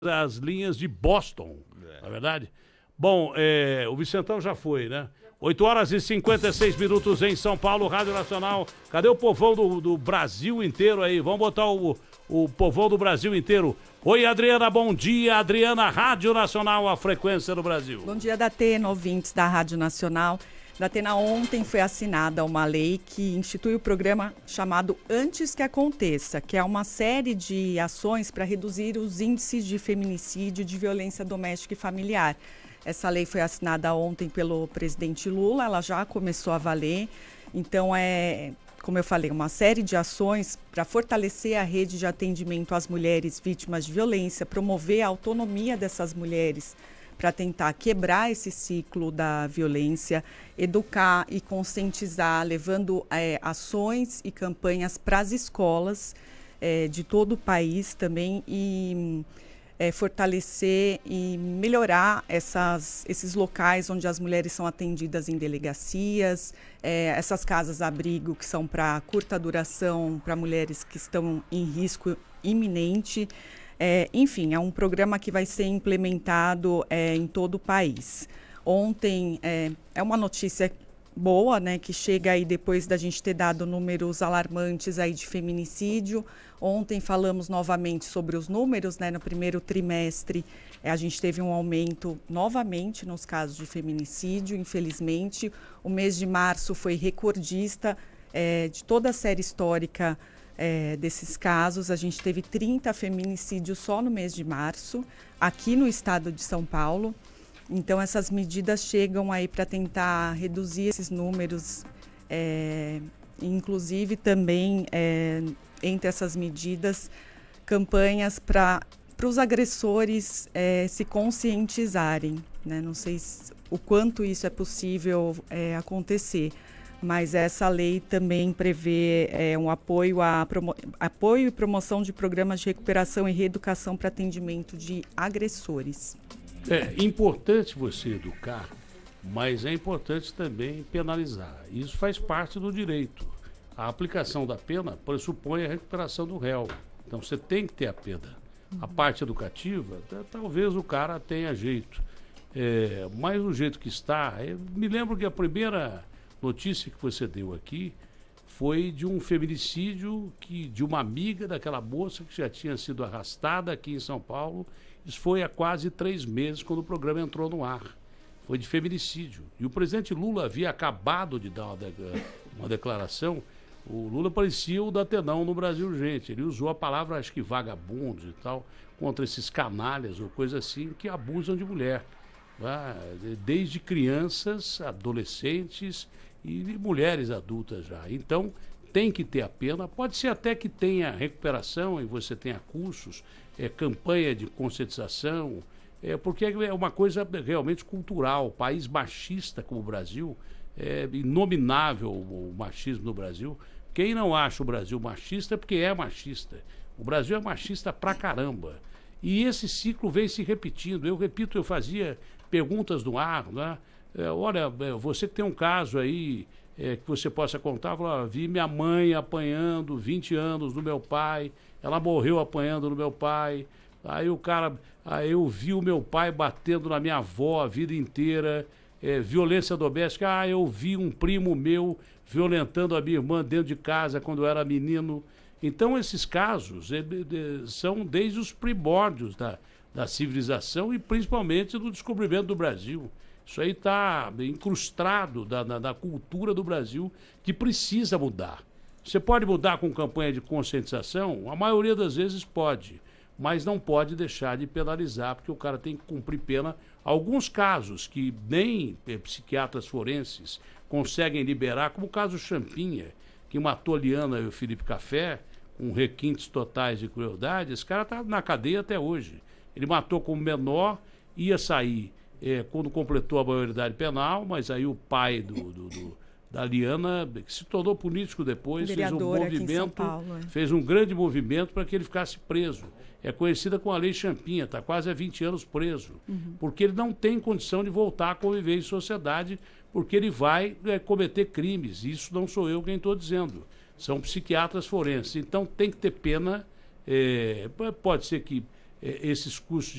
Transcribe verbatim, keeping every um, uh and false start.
as linhas de Boston, é. Na verdade. Bom, é, o Vicentão já foi, né? oito horas e cinquenta e seis minutos em São Paulo, Rádio Nacional. Cadê o povão do, do Brasil inteiro aí? Vamos botar o, o povão do Brasil inteiro. Oi, Adriana, bom dia. Adriana, Rádio Nacional, a frequência do Brasil. Bom dia, Datena, ouvintes da Rádio Nacional. Datena, ontem foi assinada uma lei que institui o programa chamado Antes que Aconteça, que é uma série de ações para reduzir os índices de feminicídio e de violência doméstica e familiar. Essa lei foi assinada ontem pelo presidente Lula, ela já começou a valer. Então, é, como eu falei, uma série de ações para fortalecer a rede de atendimento às mulheres vítimas de violência, promover a autonomia dessas mulheres para tentar quebrar esse ciclo da violência, educar e conscientizar, levando é, ações e campanhas para as escolas é, de todo o país também e é, fortalecer e melhorar essas, esses locais onde as mulheres são atendidas em delegacias, é, essas casas-abrigo que são para curta duração, para mulheres que estão em risco iminente. É, enfim, é um programa que vai ser implementado é, em todo o país. Ontem é, é uma notícia boa, né, que chega aí depois da gente ter dado números alarmantes aí de feminicídio. Ontem falamos novamente sobre os números, né, no primeiro trimestre é, a gente teve um aumento novamente nos casos de feminicídio, infelizmente. O mês de março foi recordista é, de toda a série histórica É, desses casos. A gente teve trinta feminicídios só no mês de março, aqui no estado de São Paulo. Então, essas medidas chegam aí para tentar reduzir esses números, é, inclusive também, é, entre essas medidas, campanhas para os agressores é, se conscientizarem, né? Não sei se, o quanto isso é possível é, acontecer, mas essa lei também prevê é, um apoio, a promo... apoio e promoção de programas de recuperação e reeducação para atendimento de agressores. É importante você educar, mas é importante também penalizar. Isso faz parte do direito. A aplicação da pena pressupõe a recuperação do réu. Então você tem que ter a pena. A parte educativa, talvez o cara tenha jeito. É, mas do jeito que está, eu me lembro que a primeira notícia que você deu aqui foi de um feminicídio que, de uma amiga daquela moça que já tinha sido arrastada aqui em São Paulo. Isso foi há quase três meses quando o programa entrou no ar. Foi de feminicídio. E o presidente Lula havia acabado de dar uma, de, uma declaração. O Lula parecia o Datenão no Brasil, gente. Ele usou a palavra, acho que vagabundos e tal, contra esses canalhas ou coisa assim que abusam de mulher. Desde crianças, adolescentes e mulheres adultas já. Então, tem que ter a pena. Pode ser até que tenha recuperação e você tenha cursos, é, campanha de conscientização, é, porque é uma coisa realmente cultural. País machista como o Brasil, é inominável o machismo no Brasil. Quem não acha o Brasil machista é porque é machista. O Brasil é machista pra caramba. E esse ciclo vem se repetindo. Eu repito, eu fazia perguntas no ar, né? É, olha, você que tem um caso aí é, que você possa contar, fala, vi minha mãe apanhando vinte anos do meu pai, ela morreu apanhando no meu pai, aí o cara, aí eu vi o meu pai batendo na minha avó a vida inteira, é, violência doméstica, ah, eu vi um primo meu violentando a minha irmã dentro de casa quando eu era menino. Então esses casos é, é, são desde os primórdios da, da civilização e principalmente do descobrimento do Brasil. Isso aí está incrustado da, da, da cultura do Brasil, que precisa mudar. Você pode mudar com campanha de conscientização? A maioria das vezes pode, mas não pode deixar de penalizar, porque o cara tem que cumprir pena. Alguns casos que nem eh, psiquiatras forenses conseguem liberar, como o caso Champinha, que matou a Liana e o Felipe Café, com requintes totais de crueldade, esse cara está na cadeia até hoje. Ele matou como menor, ia sair é, quando completou a maioridade penal, mas aí o pai do, do, do, da Liana, que se tornou político depois, fez um movimento, Paulo, é. fez um grande movimento para que ele ficasse preso. É conhecida como a Lei Champinha, está quase há vinte anos preso, uhum. porque ele não tem condição de voltar a conviver em sociedade, porque ele vai é, cometer crimes. Isso não sou eu quem estou dizendo. São psiquiatras forenses. Então tem que ter pena. É, pode ser que é, esses cursos